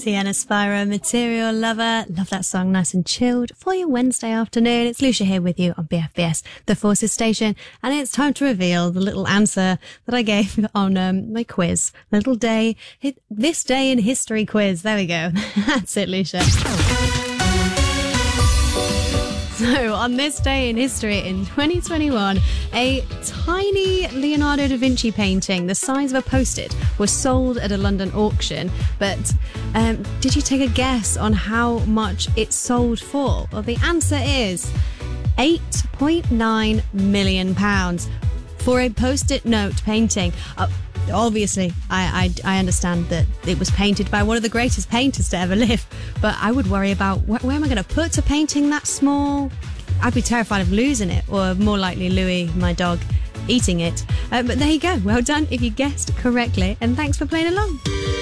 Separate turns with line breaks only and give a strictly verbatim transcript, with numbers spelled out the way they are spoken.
Sienna Spyro, Material Lover. Love that song, nice and chilled for your Wednesday afternoon. It's Lucia here with you on B F B S, The Forces Station, and it's time to reveal the little answer that I gave on um, my quiz. Little day, this day in history quiz. There we go. That's it, Lucia. So, on this day in history in twenty twenty-one, a tiny Leonardo da Vinci painting the size of a post-it was sold at a London auction. But um, did you take a guess on how much it sold for? Well, the answer is eight point nine million pounds for a post-it note painting. Uh, Obviously, I, I I understand that it was painted by one of the greatest painters to ever live, but I would worry about wh- where am I going to put a painting that small? I'd be terrified of losing it, or more likely Louis, my dog, eating it. Uh, but there you go. Well done if you guessed correctly, and thanks for playing along.